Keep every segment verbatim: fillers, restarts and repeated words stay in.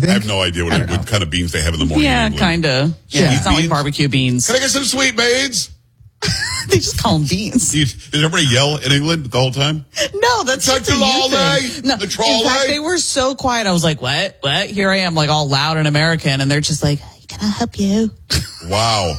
think. I have no idea what, what kind of beans they have in the morning. Yeah, kind of. Yeah, it's not beans? like barbecue beans. Can I get some sweet beans? They just call them beans. Did everybody yell in England the whole time? No, that's It's like just a the you trolley, thing. No, the trolley. in fact, they were so quiet. I was like, what? What? Here I am, like all loud and American, and they're just like, can I help you? Wow.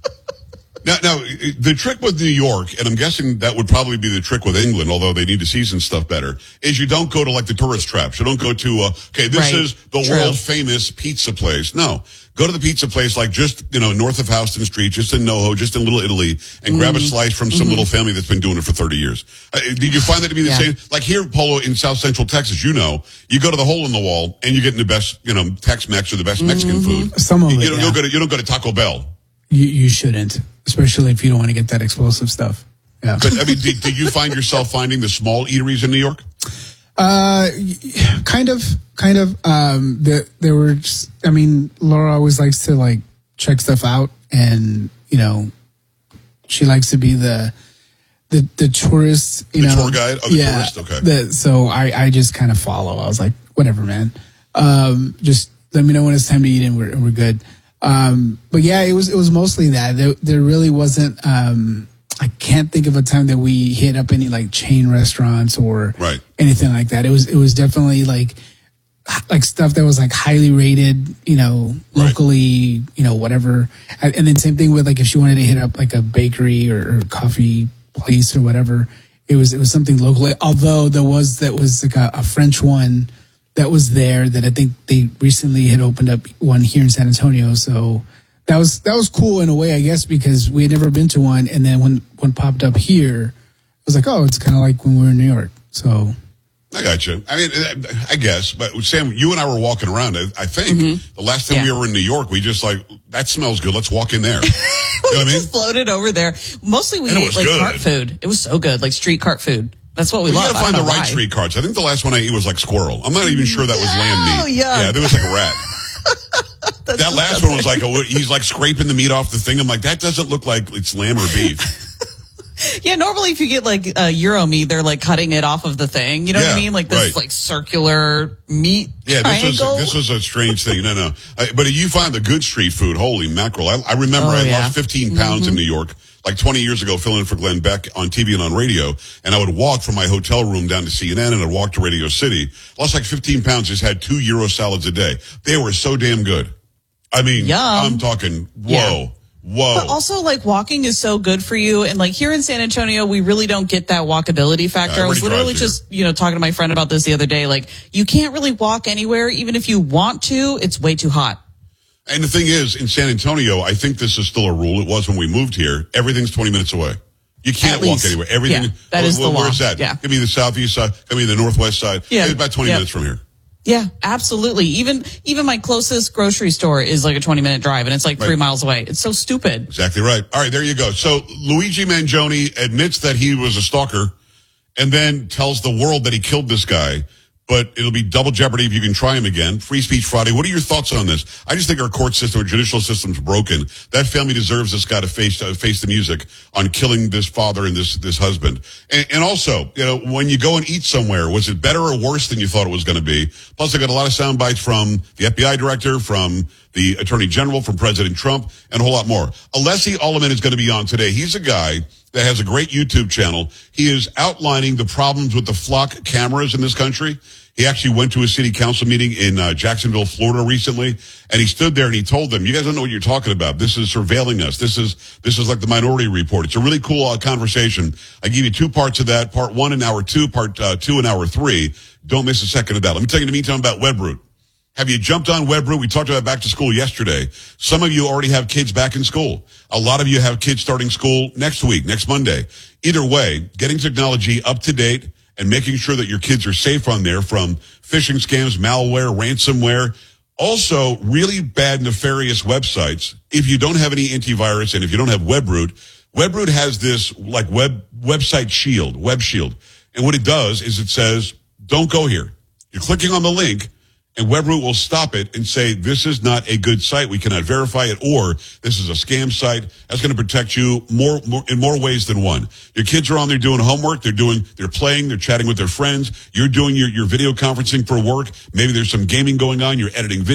Now, now, the trick with New York, and I'm guessing that would probably be the trick with England, although they need to season stuff better, is you don't go to like the tourist traps. You don't go to, uh, okay, this Right. is the True. world famous pizza place. No. Go to the pizza place like just, you know, north of Houston Street, just in NoHo, just in Little Italy, and mm. grab a slice from some mm-hmm. little family that's been doing it for thirty years. Uh, did you find that to be the yeah. same? Like here, Polo, in South Central Texas, you know, you go to the hole in the wall and you're getting the best, you know, Tex-Mex or the best Mexican mm-hmm. food. Some of you, it, you, don't, yeah. you, don't go to, you don't go to Taco Bell. You, you shouldn't, especially if you don't want to get that explosive stuff. Yeah. But, I mean, did, did you find yourself finding the small eateries in New York? Uh, kind of, kind of. Um, there, there were, just, I mean, Laura always likes to like check stuff out, and you know, she likes to be the the the tourist, you the know, tour guide. Oh, the yeah, tourist. Okay. The, so I I just kind of follow. I was like, whatever, man. Um, just let me know when it's time to eat, and we're and we're good. Um, but yeah, it was it was mostly that. There there really wasn't. Um, I can't think of a time that we hit up any like chain restaurants or right. anything like that. It was it was definitely like like stuff that was like highly rated, you know, locally, right. you know, whatever. And then same thing with like if she wanted to hit up like a bakery or, or coffee place or whatever, it was it was something locally. Although there was that was like a, a French one that was there that I think they recently had opened up one here in San Antonio. So that was that was cool in a way, I guess, because we had never been to one, and then when one popped up here, I was like, oh, it's kind of like when we were in New York. So I got you. I mean, I guess, but Sam, you and I were walking around. I think mm-hmm. the last time yeah. we were in New York, we just like, that smells good. Let's walk in there. we you know what I mean? just floated over there. Mostly we and ate like good. cart food. It was so good, like street cart food. That's what we well, love. You gotta find the right why. street carts. I think the last one I ate was like squirrel. I'm not even sure that was lamb meat. Oh yeah, yeah, there was like a rat. That last one was like, a, he's like scraping the meat off the thing. I'm like, that doesn't look like it's lamb or beef. Yeah, normally if you get like a uh, Euro meat, they're like cutting it off of the thing. You know yeah, what I mean? Like this right. like circular meat Yeah, this triangle. was, this was a strange thing. No, no. Uh, but you find the good street food, holy mackerel. I, I remember oh, I yeah. lost fifteen pounds mm-hmm. in New York, like twenty years ago, filling in for Glenn Beck on T V and on radio. And I would walk from my hotel room down to C N N and I'd walk to Radio City. Lost like fifteen pounds, just had two Euro salads a day. They were so damn good. I mean, Yum. I'm talking, whoa. Yeah. Whoa. But also, like, walking is so good for you. And, like, here in San Antonio, we really don't get that walkability factor. Yeah, I was literally just, you know, talking to my friend about this the other day. Like, you can't really walk anywhere. Even if you want to, it's way too hot. And the thing is, in San Antonio, I think this is still a rule. It was when we moved here. Everything's twenty minutes away. You can't walk anywhere. Everything. Yeah, that well, is the well, law. Where's that? Yeah. Give me the southeast side. Give me the northwest side. Yeah. It's about twenty yeah. minutes from here. Yeah, absolutely. Even even my closest grocery store is like a twenty minute drive, and it's like right. three miles away. It's so stupid. Exactly right. All right, there you go. So Luigi Mangione admits that he was a stalker, and then tells the world that he killed this guy. But it'll be double jeopardy if you can try him again. Free Speech Friday. What are your thoughts on this? I just think our court system, our judicial system's broken. That family deserves this guy to face uh, face the music on killing this father and this this husband. And, and also, you know, when you go and eat somewhere, was it better or worse than you thought it was going to be? Plus, I got a lot of sound bites from the F B I director, from the Attorney General, from President Trump, and a whole lot more. Alessi Alleman is going to be on today. He's a guy that has a great YouTube channel. He is outlining the problems with the flock cameras in this country. He actually went to a city council meeting in uh, Jacksonville, Florida recently, and he stood there and he told them, you guys don't know what you're talking about. This is surveilling us. This is this is like the Minority Report. It's a really cool uh, conversation. I give you two parts of that, part one in hour two, part uh, two in hour three. Don't miss a second of that. Let me tell you in the meantime about Webroot. Have you jumped on Webroot? We talked about back to school yesterday. Some of you already have kids back in school. A lot of you have kids starting school next week, next Monday. Either way, getting technology up to date and making sure that your kids are safe on there from phishing scams, malware, ransomware. Also, really bad, nefarious websites. If you don't have any antivirus and if you don't have Webroot, Webroot has this like web website shield, web shield. And what it does is it says, don't go here. You're clicking on the link, and Webroot will stop it and say, this is not a good site. We cannot verify it, or this is a scam site. That's going to protect you more, more in more ways than one. Your kids are on there doing homework. They're doing, they're playing, they're chatting with their friends. You're doing your, your video conferencing for work. Maybe there's some gaming going on. You're editing video.